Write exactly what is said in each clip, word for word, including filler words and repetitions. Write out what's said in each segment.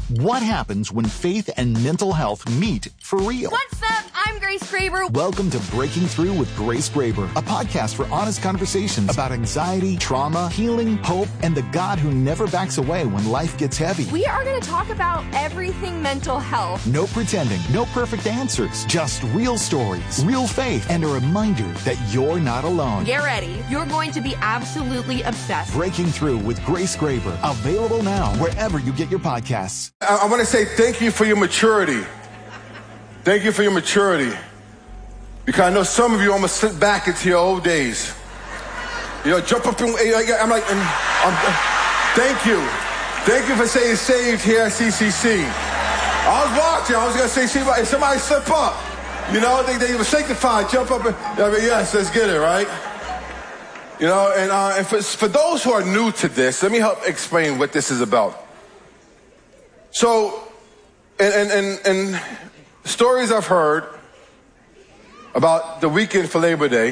What happens when faith and mental health meet for real? What's up? I'm Grace Graber. Welcome to Breaking Through with Grace Graber, a podcast for honest conversations about anxiety, trauma, healing, hope, and the God who never backs away when life gets heavy. We are going to talk about everything mental health. No pretending, no perfect answers, just real stories, real faith, and a reminder that you're not alone. Get ready. You're going to be absolutely obsessed. Breaking Through with Grace Graber, available now wherever you get your podcasts. I, I want to say thank you for your maturity. Thank you for your maturity. Because I know some of you almost slipped back into your old days. You know, jump up and I'm like, and, um, thank you. Thank you for saying saved here at C C C. I was watching. I was going to say, see, if somebody slip up, you know, they, they were sanctified. Jump up and, I mean, yes, let's get it, right? You know, and, uh, and for, for those who are new to this, let me help explain what this is about. So, and, and, and, and stories I've heard about the weekend for Labor Day.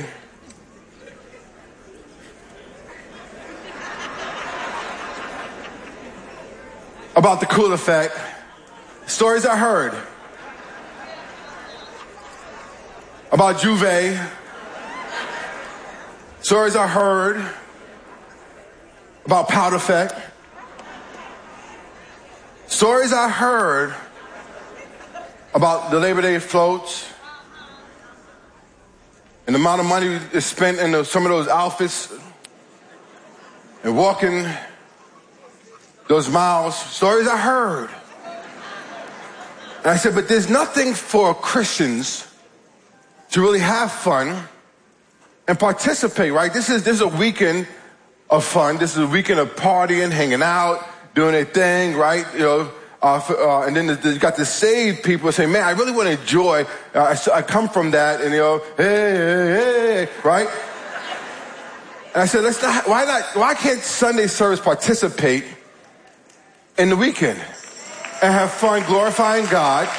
About the cool effect. Stories I heard about Juve. Stories I heard about Powder Effect. Stories I heard about the Labor Day floats and the amount of money is spent in those, some of those outfits and walking those miles. Stories I heard. And I said, but there's nothing for Christians to really have fun and participate, right? This is, this is a weekend of fun. This is a weekend of partying, hanging out, doing their thing, right? You know, uh, for, uh, and then you got the saved people saying, man, I really want to enjoy. Uh, I, I come from that, and you know, hey, hey, hey, right? And I said, let's not. Why not? Why can't Sunday service participate in the weekend and have fun, glorifying God,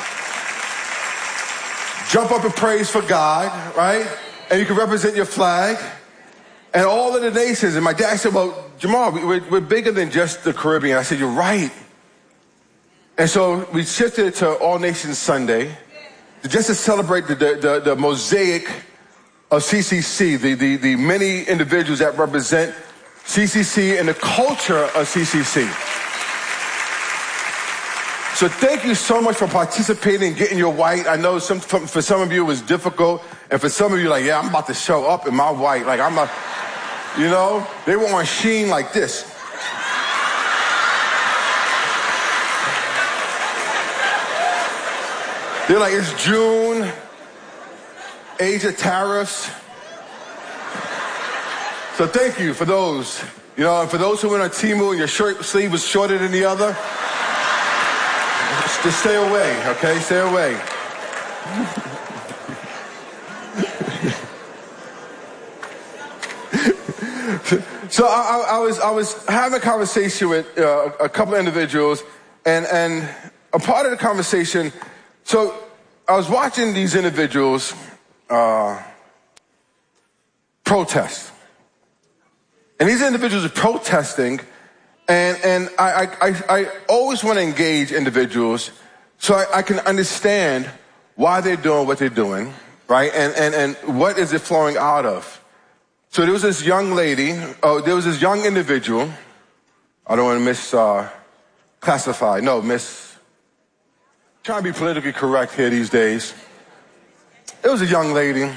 jump up and praise for God, right? And you can represent your flag and all of the nations. And my dad said, well, Jamal, we're, we're bigger than just the Caribbean. I said, you're right. And so we shifted it to All Nations Sunday just to celebrate the, the, the, the mosaic of C C C, the, the, the many individuals that represent C C C and the culture of C C C. So thank you so much for participating, getting your white. I know some, for some of you it was difficult. And for some of you, like, yeah, I'm about to show up in my white. Like, I'm a, you know, they were on Sheen like this. They're like, it's June, age of tariffs. So thank you for those. You know, and for those who went on Temu and your shirt sleeve was shorter than the other, just stay away, okay? Stay away. So I, I was I was having a conversation with uh, a couple of individuals, and and a part of the conversation. So I was watching these individuals uh, protest, and these individuals are protesting. And and I, I, I always want to engage individuals so I, I can understand why they're doing what they're doing, right? And, and, and what is it flowing out of? So there was this young lady, oh, there was this young individual. I don't want to miss uh, classify, no, miss, trying to be politically correct here these days. It was a young lady.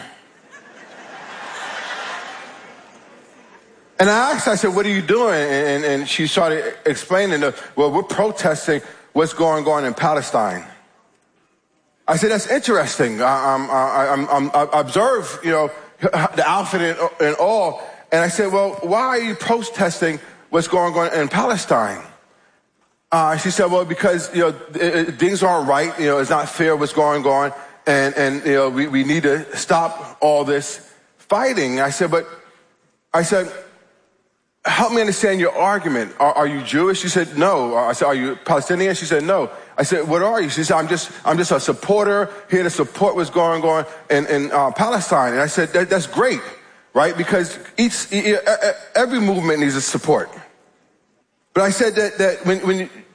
And I asked her, I said, what are you doing? And, and she started explaining, the, well, we're protesting what's going on in Palestine. I said, that's interesting. I, I'm, I, I'm, I'm, I observe, you know, the outfit and, and all. And I said, well, why are you protesting what's going on in Palestine? Uh, she said, well, because, you know, it, it, things aren't right. You know, it's not fair what's going on. And, and you know, we, we need to stop all this fighting. I said, but, I said, help me understand your argument. Are, are you Jewish? She said, no. I said, are you Palestinian? She said, no. I said, what are you? She said, I'm just, I'm just a supporter here to support what's going on in, in uh, Palestine. And I said, that, that's great, right? Because each, every movement needs a support. But I said that, that when, when